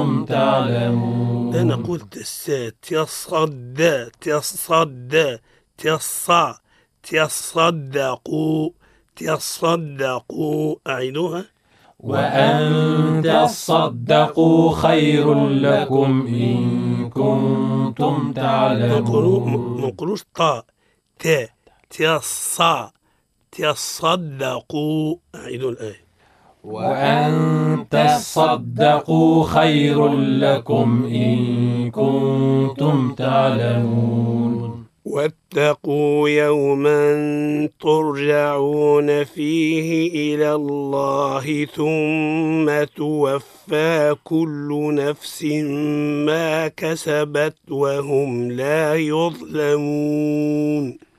تعلمون. أنا قلت السات تصدى تصدى تصا تصدقوا تصدقوا. أعيدوها. وأن تصدقوا خير لكم إن كنتم تعلمون. نقولوش طا تا تصا تصدقوا. أعيدوا الآية. وأن تصدقوا خير لكم إن كنتم تعلمون. واتقوا يوما ترجعون فيه إلى الله ثم توفى كل نفس ما كسبت وهم لا يظلمون.